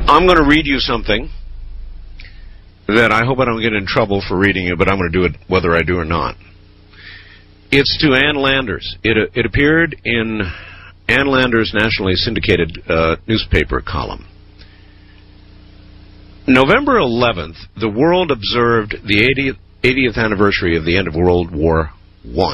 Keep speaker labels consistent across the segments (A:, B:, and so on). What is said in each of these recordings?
A: I'm going to read you something that I hope I don't get in trouble for reading it, but I'm going to do it whether I do or not. It's to Ann Landers. It appeared in Ann Landers' nationally syndicated newspaper column. November 11th, the world observed the 80th anniversary of the end of World War I.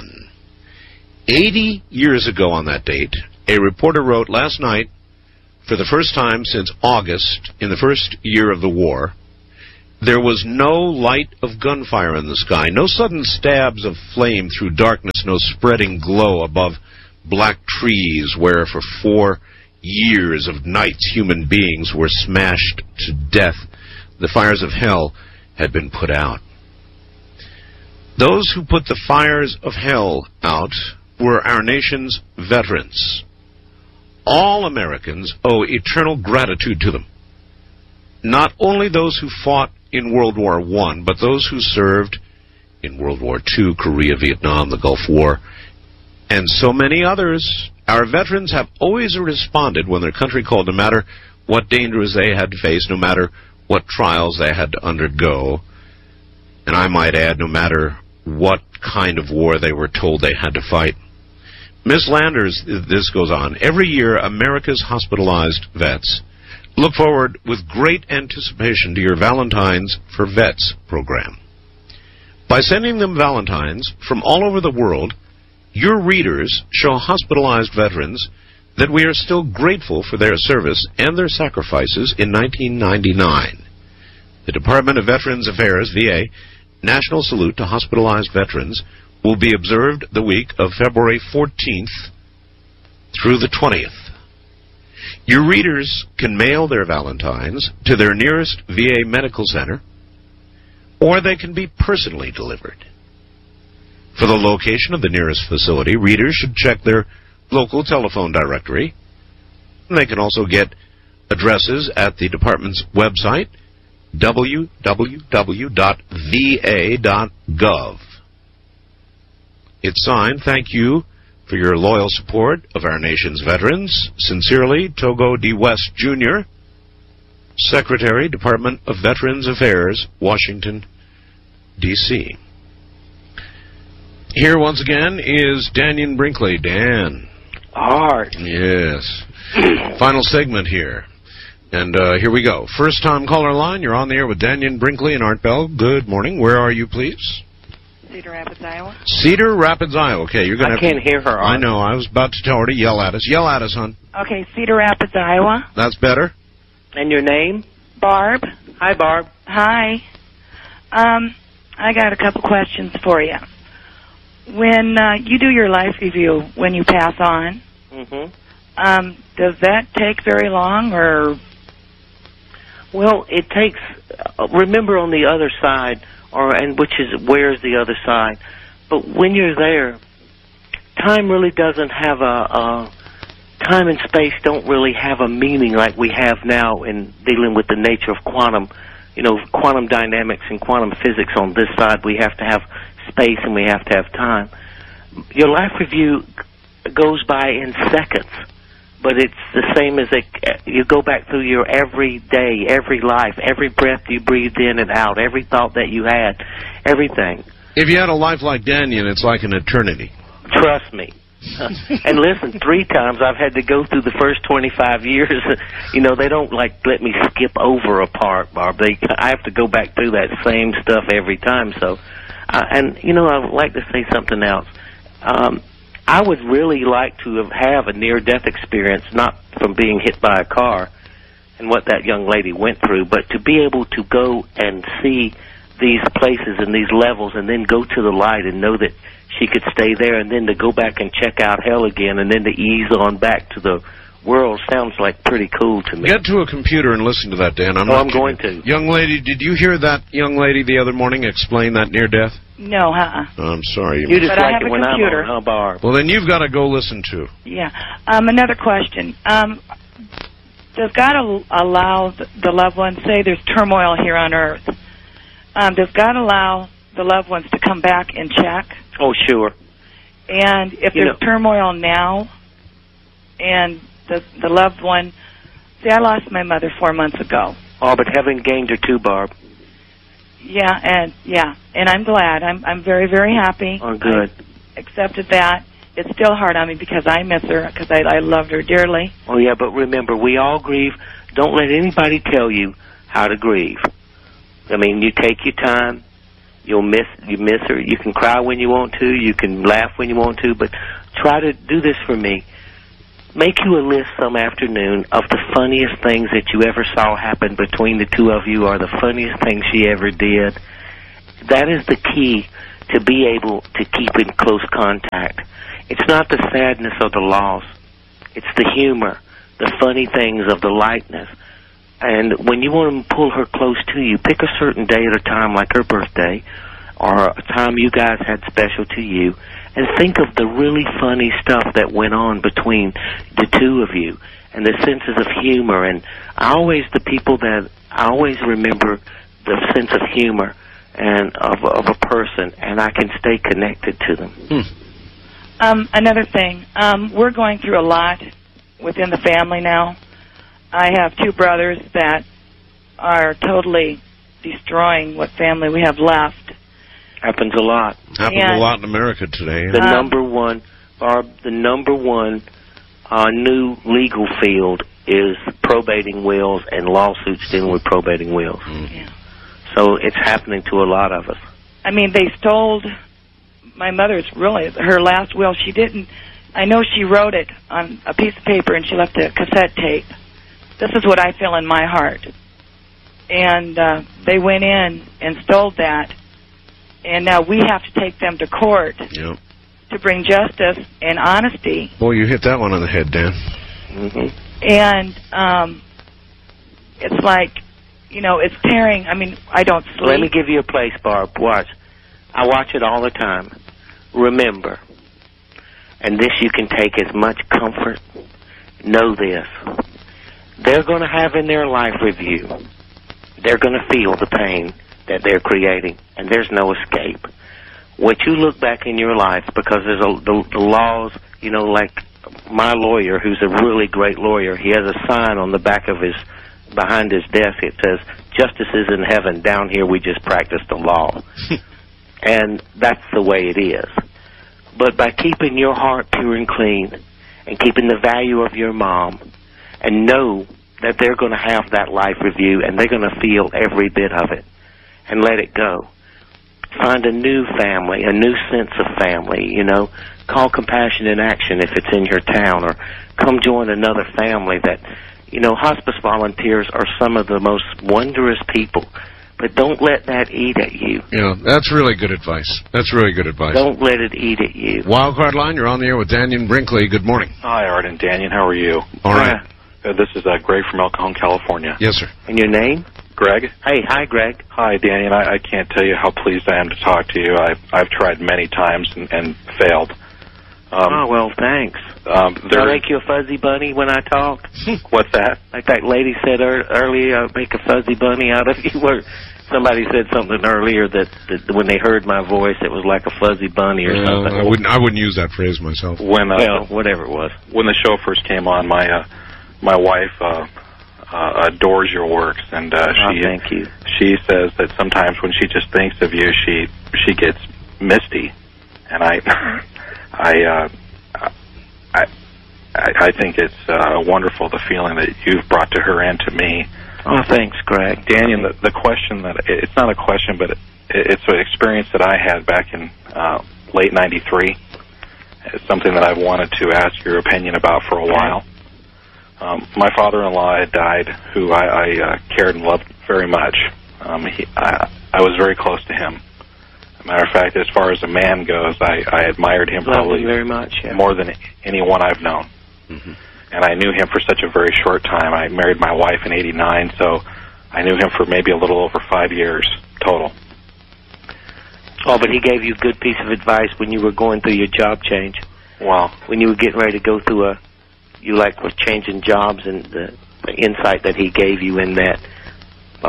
A: 80 years ago on that date, a reporter wrote, last night, for the first time since August, in the first year of the war, there was no light of gunfire in the sky, no sudden stabs of flame through darkness, no spreading glow above black trees where for 4 years of nights human beings were smashed to death. The fires of hell had been put out. Those who put the fires of hell out were our nation's veterans. All Americans owe eternal gratitude to them. Not only those who fought in World War I, but those who served in World War II, Korea, Vietnam, the Gulf War, and so many others. Our veterans have always responded when their country called, no matter what dangers they had to face, no matter what trials they had to undergo, and I might add, no matter what kind of war they were told they had to fight. Ms. Landers, this goes on, every year America's hospitalized vets look forward with great anticipation to your Valentines for Vets program. By sending them Valentines from all over the world, your readers show hospitalized veterans that we are still grateful for their service and their sacrifices in 1999. The Department of Veterans Affairs, VA, National Salute to Hospitalized Veterans will be observed the week of February 14th through the 20th. Your readers can mail their Valentines to their nearest VA medical center, or they can be personally delivered. For the location of the nearest facility, readers should check their local telephone directory. They can also get addresses at the department's website, www.va.gov. It's signed, "Thank you for your loyal support of our nation's veterans. Sincerely, Togo D. West, Jr., Secretary, Department of Veterans Affairs, Washington, D.C." Here once again is Dannion Brinkley. Dan.
B: Art.
A: Yes. Final segment here. And here we go. First time caller line. You're on the air with Dannion Brinkley and Art Bell. Good morning. Where are you, please?
C: Cedar Rapids, Iowa.
A: Cedar Rapids, Iowa. Okay, you're going to.
B: I can't hear her.
A: I know. I was about to tell her to yell at us. Yell at us, hon.
C: Okay, Cedar Rapids, Iowa.
A: That's better.
B: And your name?
C: Barb.
B: Hi, Barb.
C: Hi. I got a couple questions for you. When you do your life review, when you pass on, does that take very long, or?
B: Well, it takes. Remember, on the other side, where's the other side? But when you're there, time really doesn't have time and space don't really have a meaning like we have now in dealing with the nature of quantum dynamics and quantum physics. On this side, we have to have space and we have to have time. Your life review goes by in seconds, but it's the same as you go back through your every day, every life, every breath you breathed in and out, every thought that you had, everything.
A: If you had a life like Dannion, it's like an eternity.
B: Trust me. And listen, 3 times I've had to go through the first 25 years. They don't let me skip over a part, Barb. I have to go back through that same stuff every time. So, I would like to say something else. I would really like to have a near-death experience, not from being hit by a car and what that young lady went through, but to be able to go and see these places and these levels and then go to the light and know that she could stay there, and then to go back and check out hell again and then to ease on back to the world sounds like pretty cool to me.
A: Get to a computer and listen to that, Dan. I'm
B: going to.
A: Young lady, did you hear that young lady the other morning explain that near-death?
C: No,
A: I'm sorry.
B: You just
C: but
B: like
C: I have
B: it
C: a
B: when
C: computer.
B: I'm on, Barb.
A: Well, then you've got to go listen to.
C: Yeah. Another question. Does God allow the loved ones, say there's turmoil here on Earth, does God allow the loved ones to come back and check?
B: Oh, sure.
C: And if there's turmoil now and the loved one See, I lost my mother 4 months ago.
B: Oh, but heaven gained her too, Barb.
C: Yeah, and I'm glad. I'm very, very happy.
B: Oh, good.
C: I accepted that. It's still hard on me because I miss her, because I loved her dearly.
B: Oh, yeah, but remember, we all grieve. Don't let anybody tell you how to grieve. I mean, you take your time. You miss her. You can cry when you want to. You can laugh when you want to. But try to do this for me. Make you a list some afternoon of the funniest things that you ever saw happen between the two of you, or the funniest things she ever did. That is the key to be able to keep in close contact. It's not the sadness of the loss. It's the humor, the funny things of the lightness. And when you want to pull her close to you, pick a certain day at a time, like her birthday, or a time you guys had special to you, and think of the really funny stuff that went on between the two of you, and the senses of humor. And I always remember the sense of humor and of a person, and I can stay connected to them.
C: Another thing, we're going through a lot within the family now. I have two brothers that are totally destroying what family we have left.
B: Happens a lot.
A: Happens a lot in America today.
B: The number one, Barb, new legal field is probating wills and lawsuits dealing with probating wills.
C: Yeah.
B: So it's happening to a lot of us.
C: I mean, they stole my mother's, really, her last will. She didn't, I know she wrote it on a piece of paper and she left a cassette tape. This is what I feel in my heart. And they went in and stole that. And now we have to take them to court to bring justice and honesty.
A: Boy, you hit that one on the head, Dan.
C: And it's like, it's tearing. I mean, I don't sleep.
B: Let me give you a place, Barb. Watch. I watch it all the time. Remember, and this you can take as much comfort, know this. They're going to have in their life review, they're going to feel the pain that they're creating, and there's no escape. What you look back in your life, because there's the laws, like my lawyer, who's a really great lawyer, he has a sign on the back of behind his desk. It says, "Justice is in heaven. Down here we just practice the law." And that's the way it is. But by keeping your heart pure and clean, and keeping the value of your mom, and know that they're going to have that life review, and they're going to feel every bit of it, and let it go. Find a new family, a new sense of family, Call Compassion in Action if it's in your town, or come join another family that, hospice volunteers are some of the most wondrous people, but don't let that eat at you.
A: Yeah, that's really good advice. That's really good advice.
B: Don't let it eat at you.
A: Wildcard Line, you're on the air with Daniel Brinkley. Good morning.
D: Hi, Art and Daniel. How are you?
A: All right.
D: This is Greg from El Cajon, California.
A: Yes, sir.
B: And your name?
D: Greg.
B: Hey, hi, Greg.
D: Hi, Daniel. I can't tell you how pleased I am to talk to you. I've tried many times and failed.
B: Oh, well, thanks. Did I make you a fuzzy bunny when I talked?
D: What's that?
B: Like that lady said earlier, make a fuzzy bunny out of you. Somebody said something earlier that when they heard my voice, it was like a fuzzy bunny or something.
A: I wouldn't use that phrase myself.
B: Well, whatever it was.
D: When the show first came on, my wife adores your works, and
B: thank you.
D: She says that sometimes when she just thinks of you, she gets misty, and I think it's wonderful, the feeling that you've brought to her and to me.
B: Oh, thanks, Greg.
D: Daniel, the question it's not a question, but it's an experience that I had back in late '93. It's something that I've wanted to ask your opinion about for a while. My father-in-law had died, who I cared and loved very much. I was very close to him. As a matter of fact, as far as a man goes, I admired him probably
B: very much,
D: more than anyone I've known. Mm-hmm. And I knew him for such a very short time. I married my wife in '89, so I knew him for maybe a little over 5 years total.
B: Oh, but he gave you a good piece of advice when you were going through your job change.
D: Wow. When
B: you were getting ready to go through were changing jobs, and the insight that he gave you in that, I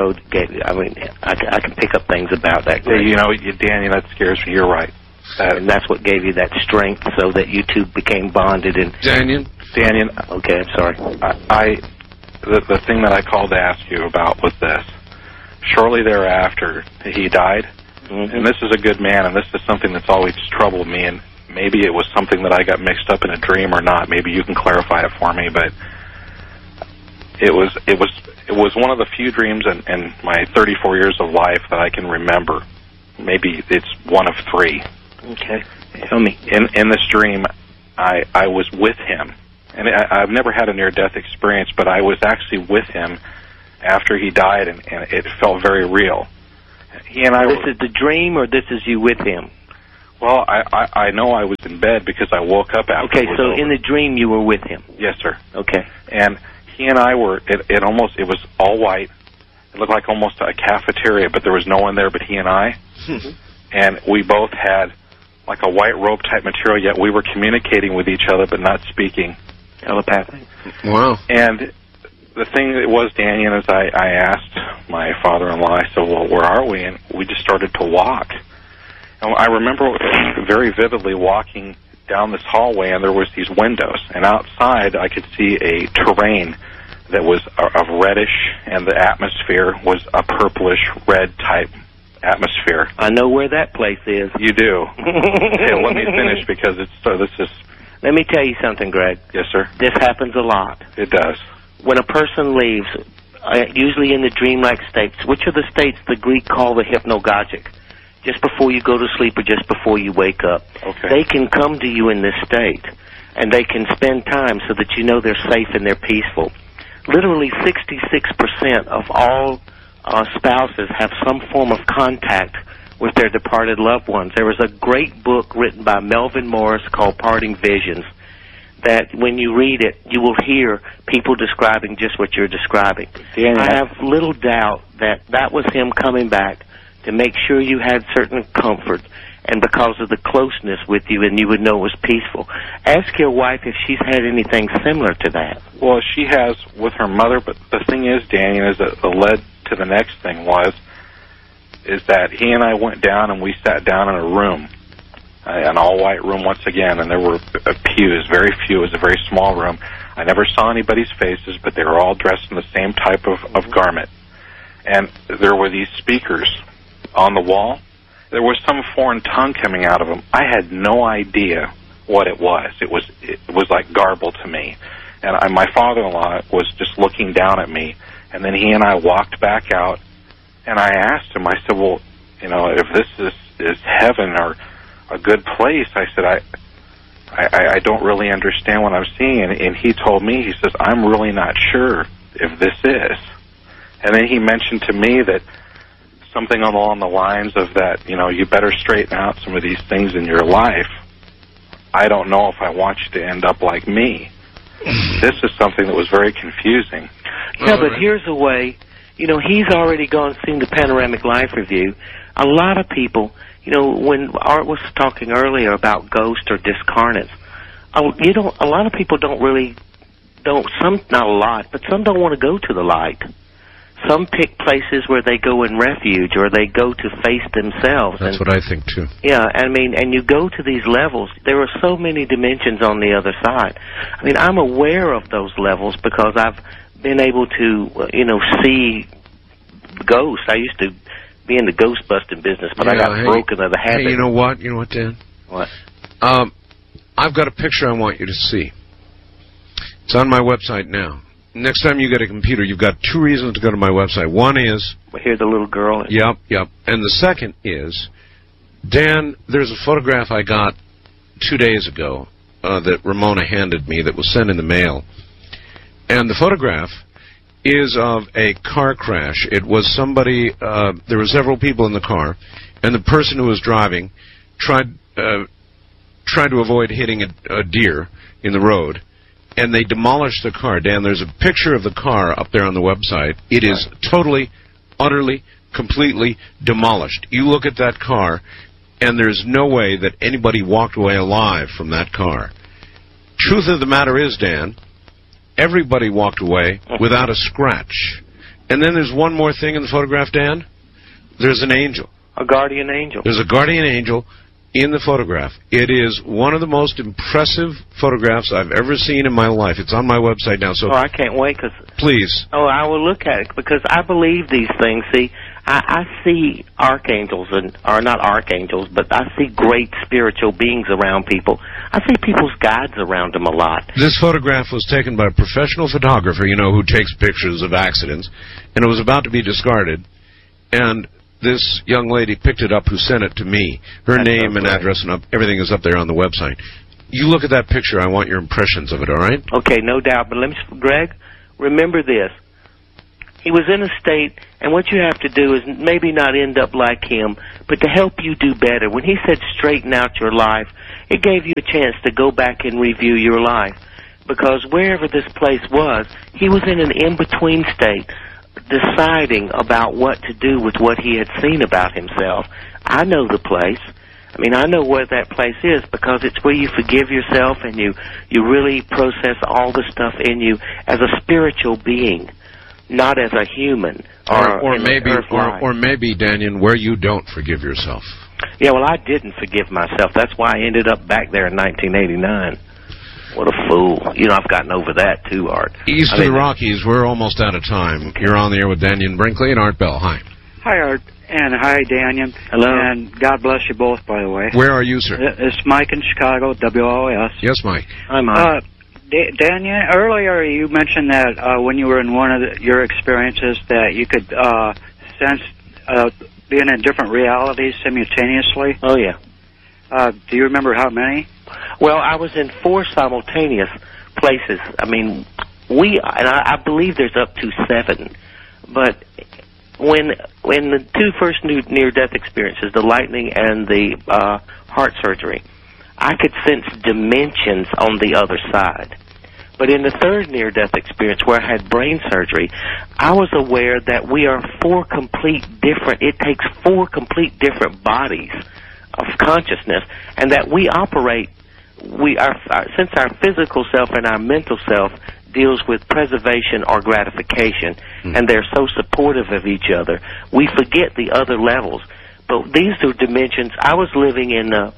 B: can pick up things about that.
D: Daniel, that scares me. You're right.
B: And that's what gave you that strength, so that you two became bonded. And
D: Daniel.
B: Okay, I'm sorry.
D: the thing that I called to ask you about was this. Shortly thereafter, he died, and this is a good man, and this is something that's always troubled me, and maybe it was something that I got mixed up in a dream or not. Maybe you can clarify it for me, but it was one of the few dreams in my 34 years of life that I can remember. Maybe it's one of three.
B: Okay, tell me.
D: In this dream, I was with him, and I've never had a near-death experience, but I was actually with him after he died, and it felt very real. He and I.
B: This is the dream, or this is you with him?
D: Well, I know I was in bed because I woke up after.
B: Okay, so in the dream you were with him.
D: Yes, sir.
B: Okay.
D: And he and I were. It was all white. It looked like almost a cafeteria, but there was no one there but he and I. And we both had like a white robe type material, yet we were communicating with each other but not speaking.
B: Telepathic.
A: Wow.
D: And the thing that was, Daniel, is I asked my father-in-law, I said, well, where are we? And we just started to walk. And I remember very vividly walking down this hallway, and there was these windows. And outside, I could see a terrain that was of reddish, and the atmosphere was a purplish red type atmosphere.
B: I know where that place is.
D: You do. Okay, let me finish because this is...
B: Let me tell you something, Greg.
D: Yes, sir.
B: This happens a lot.
D: It does.
B: When a person leaves, usually in the dreamlike states, which are the states the Greek call the hypnagogic, just before you go to sleep or just before you wake up, they can come to you in this state, and they can spend time so that you know they're safe and they're peaceful. Literally 66% of all spouses have some form of contact with their departed loved ones. There was a great book written by Melvin Morris called Parting Visions, that when you read it, you will hear people describing just what you're describing. Yeah. I have little doubt that was him coming back to make sure you had certain comfort, and because of the closeness with you, and you would know it was peaceful. Ask your wife if she's had anything similar to that.
D: Well, she has with her mother, but the thing is, Daniel, is that led to the next thing is that he and I went down and we sat down in a room, an all-white room once again, and there were pews, very few. It was a very small room. I never saw anybody's faces, but they were all dressed in the same type of garment. And there were these speakers on the wall. There was some foreign tongue coming out of them. I had no idea what it was. It was like garbled to me. And my father-in-law was just looking down at me, and then he and I walked back out, and I asked him, I said, well, you know, if this is heaven or a good place, I said, I don't really understand what I'm seeing. And he told me, he says, I'm really not sure if this is. And then he mentioned to me that something along the lines of that, you know, you better straighten out some of these things in your life. I don't know if I want you to end up like me. This is something that was very confusing.
B: Yeah, but here's a way. You know, he's already gone seen the Panoramic Life Review. A lot of people, you know, when Art was talking earlier about ghosts or discarnates, a lot of people not a lot, but some don't want to go to the light. Some pick places where they go in refuge or they go to face themselves.
A: That's what I think, too.
B: Yeah, I mean, and you go to these levels. There are so many dimensions on the other side. I mean, I'm aware of those levels because I've been able to, see ghosts. I used to be in the ghost busting business, but I got broken of the habit.
A: Hey, you know what, Dan?
B: What?
A: I've got a picture I want you to see. It's on my website now. Next time you get a computer, you've got two reasons to go to my website. One is...
B: Here's the little girl.
A: Yep. And the second is, Dan, there's a photograph I got 2 days ago that Ramona handed me that was sent in the mail. And the photograph is of a car crash. It was somebody... there were several people in the car, and the person who was driving tried to avoid hitting a deer in the road. And they demolished the car. Dan, there's a picture of the car up there on the website. It is totally, utterly, completely demolished. You look at that car, and there's no way that anybody walked away alive from that car. Truth of the matter is, Dan, everybody walked away without a scratch. And then there's one more thing in the photograph, Dan. There's an angel.
B: A guardian angel.
A: There's a guardian angel in the photograph. It is one of the most impressive photographs I've ever seen in my life. It's on my website now, so...
B: Oh, I can't wait, because...
A: Please.
B: Oh, I will look at it, because I believe these things. See, I see archangels, or not archangels, but I see great spiritual beings around people. I see people's guides around them a lot.
A: This photograph was taken by a professional photographer, who takes pictures of accidents, and it was about to be discarded, and this young lady picked it up who sent it to me. Her name and address and everything is up there on the website. You look at that picture, I want your impressions of it, all right?
B: Okay, no doubt, but Greg, remember this. He was in a state, and what you have to do is maybe not end up like him, but to help you do better. When he said straighten out your life, it gave you a chance to go back and review your life. Because wherever this place was, he was in an in-between state, deciding about what to do with what he had seen about himself. I know the place. I mean, I know where that place is, because it's where you forgive yourself and you really process all the stuff in you as a spiritual being. Not as a human, or
A: maybe, Daniel, where you don't forgive yourself.
B: Yeah, well, I didn't forgive myself. That's why I ended up back there in 1989. What a fool! I've gotten over that too, Art.
A: East of the Rockies, we're almost out of time. Okay. You're on the air with Daniel Brinkley and Art Bell. Hi.
E: Hi, Art, and hi, Daniel.
B: Hello.
E: And God bless you both, by the way.
A: Where are you, sir?
E: It's Mike in Chicago, WOS.
A: Yes, Mike.
B: Hi, Mike.
E: Daniel, earlier you mentioned that when you were in one of your experiences that you could sense being in different realities simultaneously.
B: Oh, yeah.
E: Do you remember how many?
B: Well, I was in 4 simultaneous places. I mean, I believe there's up to 7. But when the 2 first near-death experiences, the lightning and the heart surgery, I could sense dimensions on the other side. But in the 3rd near-death experience, where I had brain surgery, I was aware that we are 4 complete different, it takes 4 complete different bodies of consciousness, and that we operate, since our physical self and our mental self deals with preservation or gratification, and they're so supportive of each other, we forget the other levels. But these are dimensions. I was living in a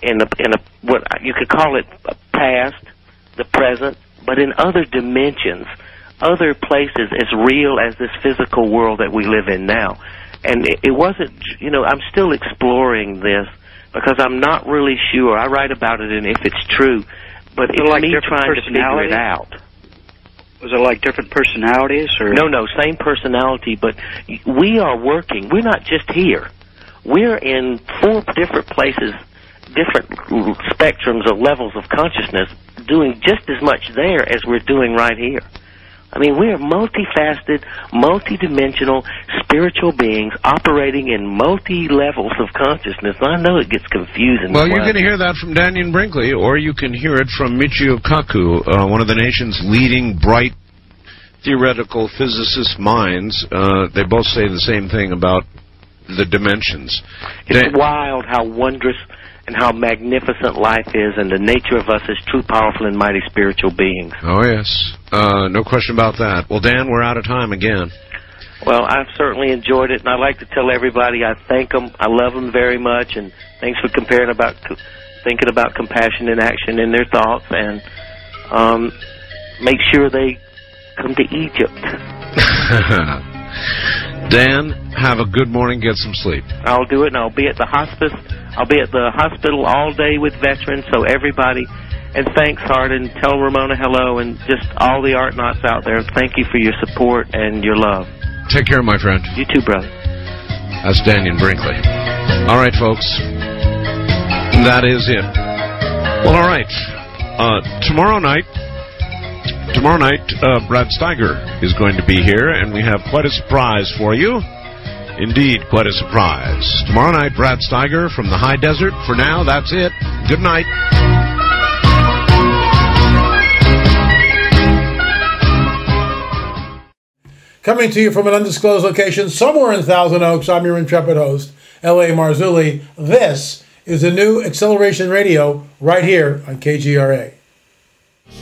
B: what you could call it a past, the present, but in other dimensions, other places as real as this physical world that we live in now. And it wasn't, I'm still exploring this because I'm not really sure. I write about it and if it's true, but it's like me trying to figure it out.
E: Was it like different personalities? Or?
B: No, same personality, but we are working. We're not just here. We're in 4 different places, different spectrums of levels of consciousness, doing just as much there as we're doing right here. I mean, we are multifaceted, multidimensional, spiritual beings operating in multi-levels of consciousness. I know it gets confusing.
A: Well, you're going to hear that from Daniel Brinkley, or you can hear it from Michio Kaku, one of the nation's leading bright theoretical physicist minds. They both say the same thing about the dimensions.
B: It's wild how wondrous and how magnificent life is, and the nature of us as true, powerful, and mighty spiritual beings.
A: Oh, yes. No question about that. Well, Dan, we're out of time again.
B: Well, I've certainly enjoyed it, and I'd like to tell everybody I thank them, I love them very much, and thanks for thinking about compassion in action in their thoughts, and make sure they come to Egypt.
A: Dan, have a good morning, get some sleep.
B: I'll do it, and I'll be at the hospice. I'll be at the hospital all day with veterans, so everybody, and thanks, Art, and tell Ramona hello, and just all the Art Knots out there, thank you for your support and your love.
A: Take care, my friend.
B: You too, brother.
A: That's Daniel Brinkley. All right, folks. That is it. Well, all right. Tomorrow night, Brad Steiger is going to be here, and we have quite a surprise for you. Indeed, quite a surprise. Tomorrow night, Brad Steiger from the high desert. For now, that's it. Good night.
F: Coming to you from an undisclosed location somewhere in Thousand Oaks, I'm your intrepid host, L.A. Marzulli. This is the new Acceleration Radio right here on KGRA.